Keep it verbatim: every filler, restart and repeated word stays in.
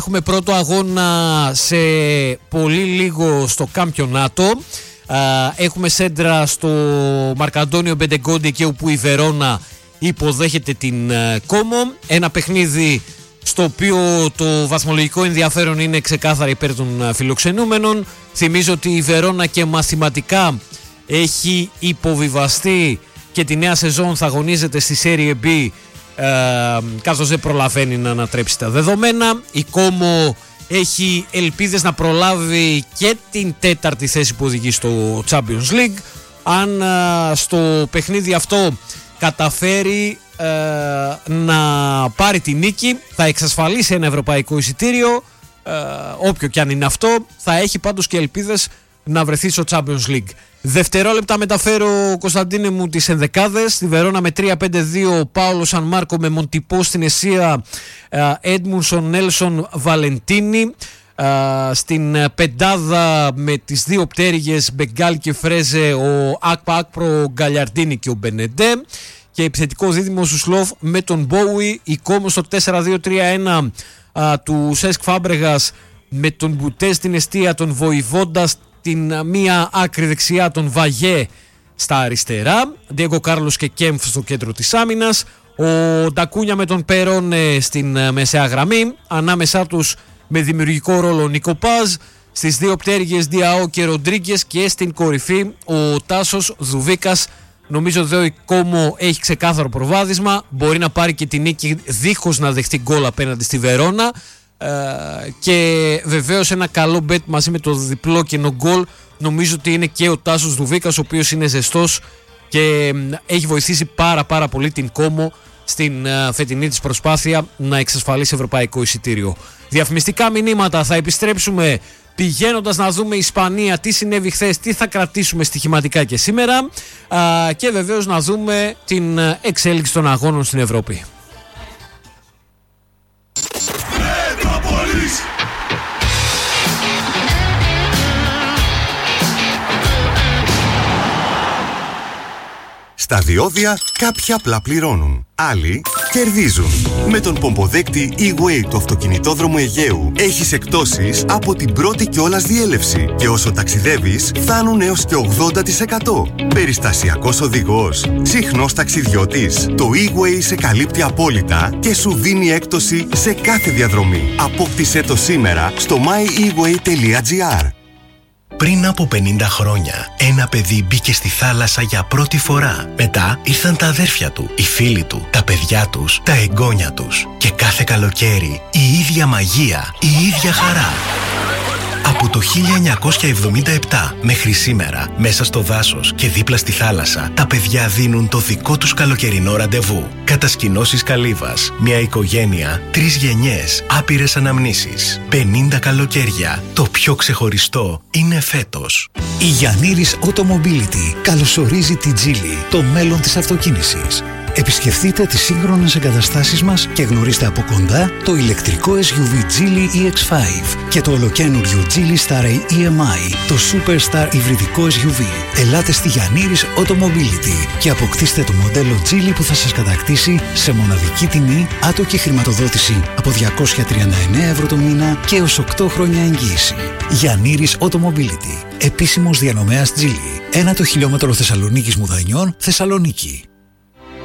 Έχουμε πρώτο αγώνα σε πολύ λίγο στο Καμπιονάτο. Έχουμε σέντρα στο Μαρκαντώνιο Μπεντεγκόντι, εκεί όπου η Βερόνα υποδέχεται την Κόμο. Ένα παιχνίδι στο οποίο το βαθμολογικό ενδιαφέρον είναι ξεκάθαρα υπέρ των φιλοξενούμενων. Θυμίζω ότι η Βερόνα και μαθηματικά έχει υποβιβαστεί και τη νέα σεζόν θα αγωνίζεται στη Serie B, ε, καθώς δεν προλαβαίνει να ανατρέψει τα δεδομένα. Η Κόμο έχει ελπίδες να προλάβει και την τέταρτη θέση που οδηγεί στο Champions League. Αν ε, στο παιχνίδι αυτό καταφέρει ε, να πάρει τη νίκη, θα εξασφαλίσει ένα ευρωπαϊκό εισιτήριο, ε, όποιο και αν είναι αυτό. Θα έχει πάντως και ελπίδες να βρεθεί στο Champions League. Δευτερόλεπτα μεταφέρω, Κωνσταντίνε μου, τις ενδεκάδες. Στη Βερόνα με τρία πέντε δύο Πάολο Σαν Μάρκο με Μοντιπό στην Εσία, Έντμουνσον, Νέλσον, Βαλεντίνη. Στην πεντάδα με τις δύο πτέρυγες Μπεγκάλ και Φρέζε, ο Ακπα Ακπρο, Γκαλιαρντίνη και ο Μπενεντέ. Και επιθετικό δίδυμο Σουσλόφ με τον Μπόουι. Η Κόμο στο τέσσερα δύο τρία ένα του Σέσκ Φάμπρεγας με τον Μπουτέ στην εστία, τον Βοηβόντα την μία άκρη δεξιά, τον Βαγέ στα αριστερά, Ντιέγκο Κάρλος και Κέμφ στο κέντρο της άμυνας, ο Ντακούνια με τον Περόνε στην μεσαία γραμμή, ανάμεσά τους με δημιουργικό ρόλο Νίκο Πάζ, στις δύο πτέρυγες Διαό και Ροντρίγκες και στην κορυφή ο Τάσος Δουβίκας. Νομίζω ότι η Κόμο έχει ξεκάθαρο προβάδισμα, μπορεί να πάρει και την νίκη δίχως να δεχτεί γκολ απέναντι στη Βερόνα. Uh, και βεβαίως ένα καλό bet μαζί με το διπλό κενό γκολ. Νομίζω ότι είναι και ο Τάσος Δουβίκας, ο οποίος είναι ζεστός και uh, έχει βοηθήσει πάρα πάρα πολύ την Κόμο στην uh, φετινή της προσπάθεια να εξασφαλίσει ευρωπαϊκό εισιτήριο. Διαφημιστικά μηνύματα, θα επιστρέψουμε πηγαίνοντας να δούμε Ισπανία, τι συνέβη χθες, τι θα κρατήσουμε στοιχηματικά και σήμερα, uh, και βεβαίως να δούμε την uh, εξέλιξη των αγώνων στην Ευρώπη. Στα διόδια κάποιοι απλά πληρώνουν, άλλοι κερδίζουν. Με τον πομποδέκτη E-Way του αυτοκινητόδρομου Αιγαίου έχεις εκπτώσεις από την πρώτη κιόλας διέλευση και όσο ταξιδεύεις φτάνουν έως και ογδόντα τοις εκατό. Περιστασιακός οδηγός, συχνός ταξιδιώτης. Το E-Way σε καλύπτει απόλυτα και σου δίνει έκπτωση σε κάθε διαδρομή. Απόκτησέ το σήμερα στο my e way τελεία gr. Πριν από πενήντα χρόνια, ένα παιδί μπήκε στη θάλασσα για πρώτη φορά. Μετά ήρθαν τα αδέρφια του, οι φίλοι του, τα παιδιά τους, τα εγγόνια τους. Και κάθε καλοκαίρι, η ίδια μαγεία, η ίδια χαρά. Από το χίλια εννιακόσια εβδομήντα επτά μέχρι σήμερα, μέσα στο δάσος και δίπλα στη θάλασσα, τα παιδιά δίνουν το δικό τους καλοκαιρινό ραντεβού. Κατασκηνώσεις Καλύβας, μια οικογένεια, τρεις γενιές, άπειρες αναμνήσεις. πενήντα καλοκαίρια. Το πιο ξεχωριστό είναι φέτος. Η Γιαννήρης Automobility καλωσορίζει την Geely, το μέλλον της αυτοκίνησης. Επισκεφτείτε τις σύγχρονες εγκαταστάσεις μας και γνωρίστε από κοντά το ηλεκτρικό ες γιου βι Geely ι εξ πέντε και το ολοκαίνουργιο Geely Starray ι εμ άι, το Superstar υβριδικό ες γιου βι. Ελάτε στη Γιαννήρης Automobility και αποκτήστε το μοντέλο Geely που θα σας κατακτήσει σε μοναδική τιμή, άτοκη χρηματοδότηση από διακόσια τριάντα εννέα ευρώ το μήνα και έως οκτώ χρόνια εγγύηση. Γιαννήρης Automobility, επίσημος διανομέας Geely. Ένα το χιλιόμετρο Θεσσαλονίκης Μουδανιών, Θεσσαλονίκη.